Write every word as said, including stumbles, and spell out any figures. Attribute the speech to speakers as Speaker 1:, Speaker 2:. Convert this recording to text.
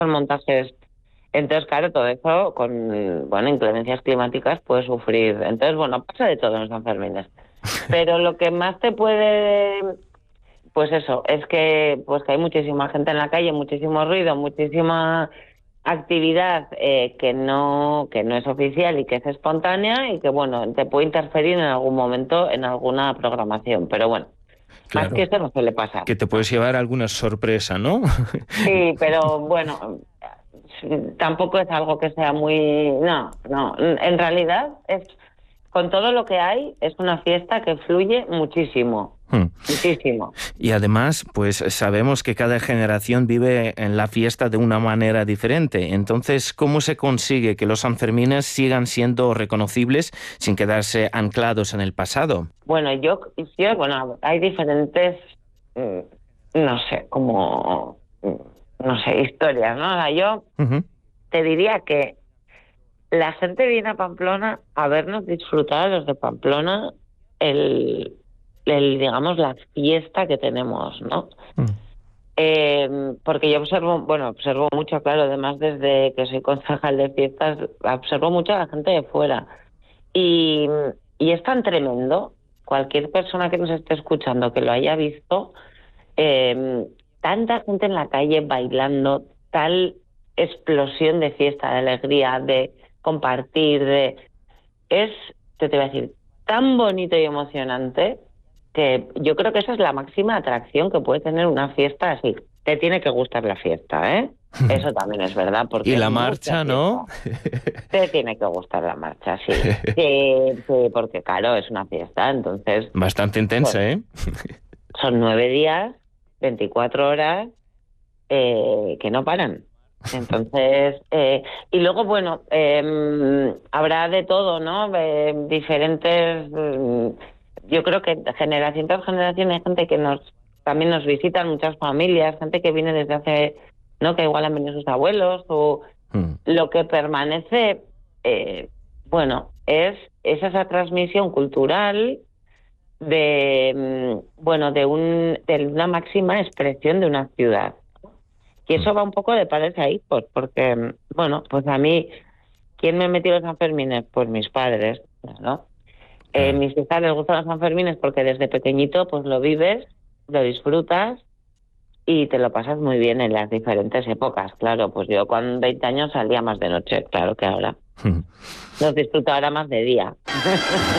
Speaker 1: son montajes. Entonces, claro, todo eso con, bueno, inclemencias climáticas puede sufrir. Entonces, bueno, pasa de todo en los Sanfermines. Pero lo que más te puede, pues eso, es que pues que hay muchísima gente en la calle, muchísimo ruido, muchísima actividad eh, que no que no es oficial y que es espontánea y que, bueno, te puede interferir en algún momento en alguna programación. Pero bueno, más que
Speaker 2: Claro,
Speaker 1: eso no suele pasar.
Speaker 2: que te puedes llevar alguna sorpresa, ¿no?
Speaker 1: Sí, pero bueno, tampoco es algo que sea muy... No, no, en realidad es, con todo lo que hay, es una fiesta que fluye muchísimo,
Speaker 2: Hmm.
Speaker 1: muchísimo.
Speaker 2: Y además, pues sabemos que cada generación vive en la fiesta de una manera diferente. Entonces, ¿cómo se consigue que los Sanfermines sigan siendo reconocibles sin quedarse anclados en el pasado?
Speaker 1: Bueno, yo, yo bueno, hay diferentes, mm, no sé, como, mm, no sé, historias, ¿no? O sea, yo
Speaker 2: Ujú.
Speaker 1: te diría que la gente viene a Pamplona a vernos disfrutar a los de Pamplona el, el, digamos, la fiesta que tenemos, ¿no?
Speaker 2: Mm.
Speaker 1: Eh, porque yo observo, bueno, observo mucho, claro, además desde que soy concejal de fiestas, observo mucho a la gente de fuera. Y, y es tan tremendo, cualquier persona que nos esté escuchando que lo haya visto, eh, tanta gente en la calle bailando, tal explosión de fiesta, de alegría, de compartir, de es, te, te voy a decir, tan bonito y emocionante que yo creo que esa es la máxima atracción que puede tener una fiesta así. Te tiene que gustar la fiesta, ¿eh? Eso también es verdad,
Speaker 2: Y
Speaker 1: porque es
Speaker 2: la
Speaker 1: mucha
Speaker 2: marcha,
Speaker 1: fiesta.
Speaker 2: ¿no?
Speaker 1: Te tiene que gustar la marcha, sí. Sí, sí, porque claro, es una fiesta, entonces,
Speaker 2: Bastante intensa,
Speaker 1: bueno,
Speaker 2: ¿eh?
Speaker 1: son nueve días, veinticuatro horas, eh, que no paran. Entonces, eh, y luego, bueno, eh, habrá de todo, ¿no? Eh, diferentes, mm, yo creo que generación tras generación hay gente que nos también nos visitan, muchas familias, gente que viene desde hace, ¿no? Que igual han venido sus abuelos, o
Speaker 2: Mm.
Speaker 1: lo que permanece, eh, bueno, es, es esa transmisión cultural de, mm, bueno, de, un, de una máxima expresión de una ciudad. Y
Speaker 2: Mm.
Speaker 1: eso va un poco de padres a hijos, porque, mm, bueno, pues a mí, ¿quién me metió los Sanfermines? Pues mis padres, ¿no? Eh,
Speaker 2: Ah.
Speaker 1: mis hijas les gustan los Sanfermines porque desde pequeñito pues lo vives, lo disfrutas y te lo pasas muy bien en las diferentes épocas. Claro, pues yo con veinte años salía más de noche, claro que ahora.
Speaker 2: Mm.
Speaker 1: Los disfruto ahora más de día.